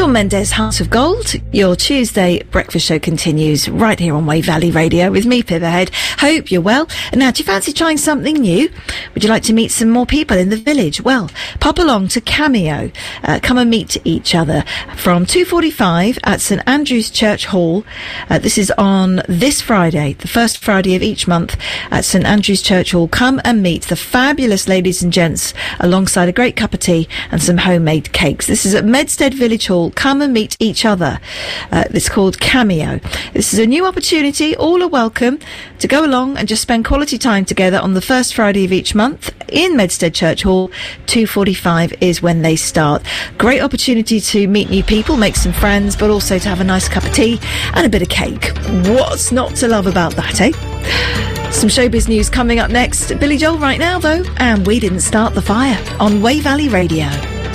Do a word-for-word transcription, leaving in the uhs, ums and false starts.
Shawn Mendes, Heart of Gold. Your Tuesday breakfast show continues right here on Wave Valley Radio with me, Pip Ahead. Hope you're well. And now, do you fancy trying something new? Would you like to meet some more people in the village? Well, pop along to Cameo. Uh, come and meet each other from two forty-five at St Andrew's Church Hall. Uh, this is on this Friday, the first Friday of each month at St Andrew's Church Hall. Come and meet the fabulous ladies and gents alongside a great cup of tea and some homemade cakes. This is at Medstead Village Hall. Come and meet each other. Uh, it's called Cameo. This is a new opportunity. All are welcome to go along and just spend quality time together on the first Friday of each month in Medstead Church Hall. two forty-five is when they start. Great opportunity to meet new people, make some friends, but also to have a nice cup of tea and a bit of cake. What's not to love about that, eh? Some showbiz news coming up next. Billy Joel right now, though, and We Didn't Start the Fire on Wave Valley Radio.